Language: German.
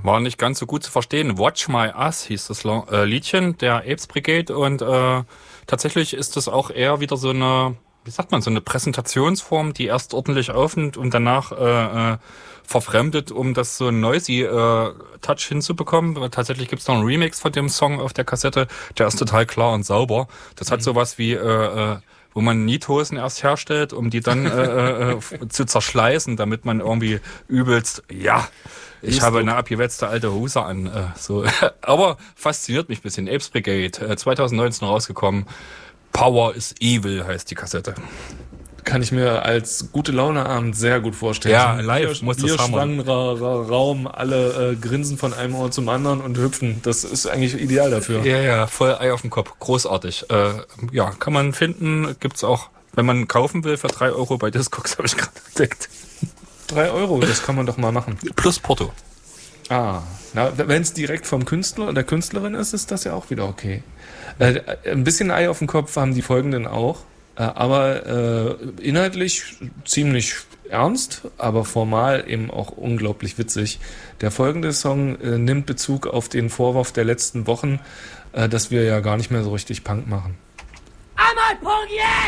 War nicht ganz so gut zu verstehen. Watch My Ass hieß das Liedchen der Apes Brigade und tatsächlich ist das auch eher wieder so eine, wie sagt man, so eine Präsentationsform, die erst ordentlich aufnimmt und danach verfremdet, um das so ein noisy Touch hinzubekommen. Aber tatsächlich gibt's noch einen Remix von dem Song auf der Kassette, der ist total klar und sauber. Das hat sowas wie wo man Niethosen erst herstellt, um die dann zu zerschleißen, damit man irgendwie übelst, ich habe eine abgewetzte alte Hose an. So. Aber fasziniert mich ein bisschen. Apes Brigade, 2019 rausgekommen. Power is Evil heißt die Kassette. Kann ich mir als gute Laune-Abend sehr gut vorstellen. Ja, live muss das haben. Bierschwangerer Raum, alle grinsen von einem Ohr zum anderen und hüpfen. Das ist eigentlich ideal dafür. Ja, voll Ei auf dem Kopf. Großartig. Kann man finden. Gibt's auch, wenn man kaufen will, für 3 Euro bei Discogs, habe ich gerade entdeckt. 3 Euro, das kann man doch mal machen. Plus Porto. Wenn es direkt vom Künstler oder der Künstlerin ist, ist das ja auch wieder okay. Ein bisschen Ei auf dem Kopf haben die folgenden auch. Aber inhaltlich ziemlich ernst, aber formal eben auch unglaublich witzig. Der folgende Song nimmt Bezug auf den Vorwurf der letzten Wochen, dass wir ja gar nicht mehr so richtig Punk machen. I'm on Punk, yeah!